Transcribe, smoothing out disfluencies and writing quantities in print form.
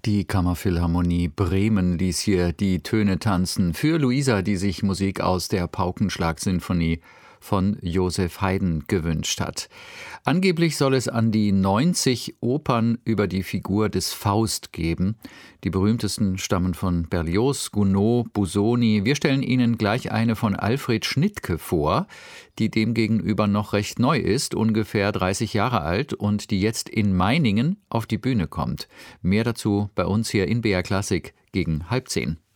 Die Kammerphilharmonie Bremen ließ hier die Töne tanzen für Luisa, die sich Musik aus der Paukenschlag-Sinfonie von Joseph Haydn gewünscht hat. Angeblich soll es an die 90 Opern über die Figur des Faust geben. Die berühmtesten stammen von Berlioz, Gounod, Busoni. Wir stellen Ihnen gleich eine von Alfred Schnittke vor, die demgegenüber noch recht neu ist, ungefähr 30 Jahre alt und die jetzt in Meiningen auf die Bühne kommt. Mehr dazu bei uns hier in BR Klassik gegen 9:30.